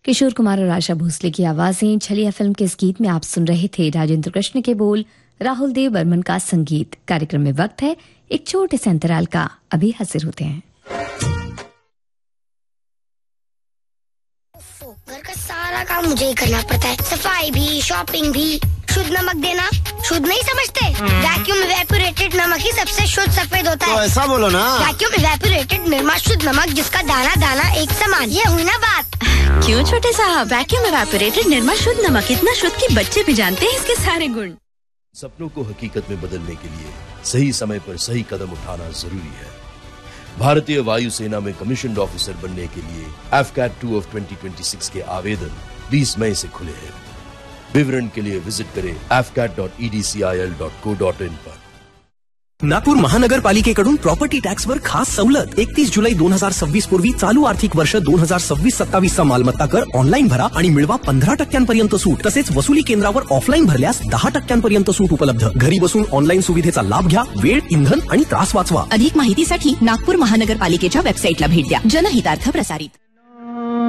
किशोर कुमार और आशा भोसले की आवाजें। छलिया फिल्म के इस गीत में आप सुन रहे थे राजेंद्र कृष्ण के बोल, राहुल देव बर्मन का संगीत। कार्यक्रम में वक्त है एक छोटे से अंतराल का, अभी हाजिर होते हैं। घर का सारा काम मुझे ही करना पड़ता है, सफाई भी, शॉपिंग भी। शुद्ध नमक देना शुद्ध नहीं समझते? वैक्यूम इवेपोरेटेड नमक ही सबसे शुद्ध सफेद होता है। तो ऐसा बोलो ना। वैक्यूम इवेपोरेटेड निर्मा शुद्ध नमक, जिसका दाना दाना एक समान। ये हुई ना बात। क्यों छोटे साहब, वैक्यूम इवेपोरेटेड निर्मा शुद्ध नमक इतना शुद्ध कि बच्चे भी जानते हैं इसके सारे गुण। सपनों को हकीकत में बदलने के लिए सही समय पर सही कदम उठाना जरूरी है। भारतीय वायुसेना में कमीशन्ड ऑफिसर बनने के लिए AFCAT 2 of 2026 के आवेदन 20 मई से खुले हैं। विवरण के लिए विजिट करें afcat.edcil.co.in पर। नागपूर महानगरपालिकेकडून प्रॉपर्टी टॅक्सवर खास सवलत 31 जुलै 2026 पूर्वी चालू आर्थिक वर्ष 2026-27 चा मालमत्ता कर ऑनलाईन भरा आणि मिळवा 15% सूट। तसेच वसुली केंद्रावर ऑफलाईन भरल्यास 10% सूट उपलब्ध। घरी बसून ऑनलाईन सुविधेचा लाभ घ्या, वेळ, इंधन आणि त्रास वाचवा। अधिक माहितीसाठी नागपूर महानगरपालिकेच्या वेबसाईटला भेट द्या। जनहितार्थ प्रसारित।